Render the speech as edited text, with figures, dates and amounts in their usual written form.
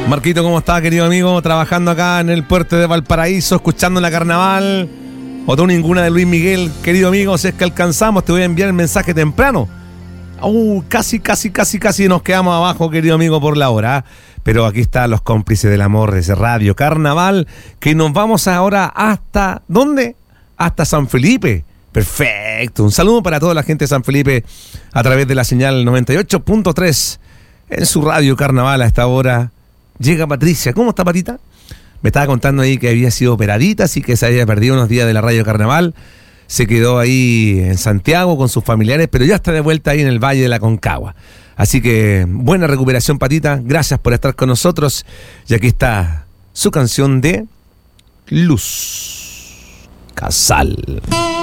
Marquito, ¿cómo está, querido amigo? Trabajando acá en el puerto de Valparaíso, escuchando la carnaval. O tú ninguna de Luis Miguel, querido amigo, si es que alcanzamos, te voy a enviar el mensaje temprano. Casi nos quedamos abajo, querido amigo, por la hora. Pero aquí están los cómplices del amor de ese Radio Carnaval, que nos vamos ahora hasta, ¿dónde? Hasta San Felipe. Perfecto. Un saludo para toda la gente de San Felipe a través de la señal 98.3 en su Radio Carnaval a esta hora. Llega Patricia. ¿Cómo está, Patita? Me estaba contando ahí que había sido operadita, así que se había perdido unos días de la Radio Carnaval. Se quedó ahí en Santiago con sus familiares, pero ya está de vuelta ahí en el Valle de la Concagua. Así que buena recuperación, Patita. Gracias por estar con nosotros. Y aquí está su canción de Luz Casal.